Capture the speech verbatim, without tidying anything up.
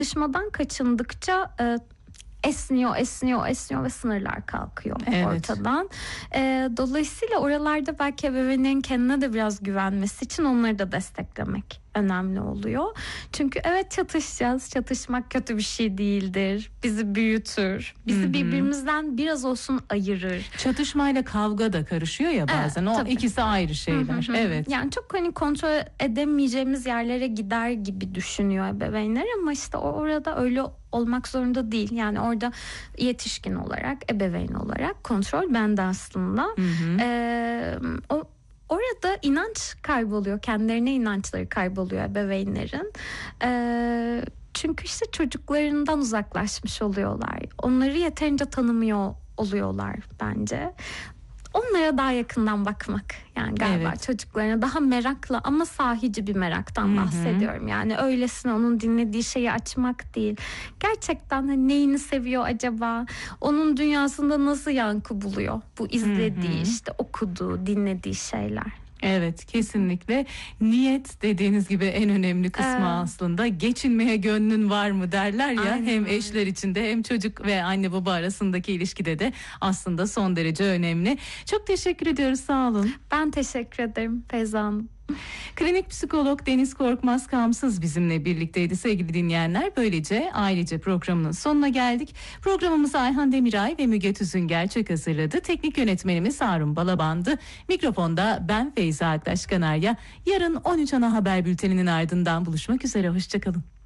çatışmadan kaçındıkça e, esniyor, esniyor, esniyor ve sınırlar kalkıyor Evet. ortadan. E, dolayısıyla oralarda belki ebeveynlerin kendine de biraz güvenmesi için onları da desteklemek önemli oluyor. Çünkü evet, çatışacağız. Çatışmak kötü bir şey değildir. Bizi büyütür. Bizi Hı-hı. birbirimizden biraz olsun ayırır. Çatışmayla kavga da karışıyor ya bazen. Evet, o tabii. ikisi ayrı şeyler. Hı hı hı. Evet. Yani çok hani kontrol edemeyeceğimiz yerlere gider gibi düşünüyor ebeveynler ama işte orada öyle olmak zorunda değil. Yani orada yetişkin olarak, ebeveyn olarak kontrol bende aslında. Hı hı. Ee, o Orada inanç kayboluyor. Kendilerine inançları kayboluyor ebeveynlerin. Ee, çünkü işte çocuklarından uzaklaşmış oluyorlar. Onları yeterince tanımıyor oluyorlar bence. Onlara daha yakından bakmak, yani galiba Evet. çocuklarına daha merakla ama sahici bir meraktan Hı hı. bahsediyorum. Yani öylesine onun dinlediği şeyi açmak değil. Gerçekten hani neyini seviyor acaba? Onun dünyasında nasıl yankı buluyor bu izlediği, Hı hı. işte okuduğu, dinlediği şeyler? Evet, kesinlikle. Niyet dediğiniz gibi en önemli kısmı Evet. aslında. Geçinmeye gönlün var mı derler ya. Aynen Hem öyle. eşler içinde hem çocuk ve anne baba arasındaki ilişkide de aslında son derece önemli. Çok teşekkür ediyoruz, sağ olun. Ben teşekkür ederim Feyza Hanım. Klinik psikolog Deniz Korkmaz Kamsız bizimle birlikteydi sevgili dinleyenler. Böylece ailece programının sonuna geldik. Programımızı Ayhan Demiray ve Müge Tüzünger hazırladı. Teknik yönetmenimiz Harun Balaban'dı. Mikrofonda ben Feyza Aktaş Kanarya. Yarın on üç ana haber bülteninin ardından buluşmak üzere. Hoşçakalın.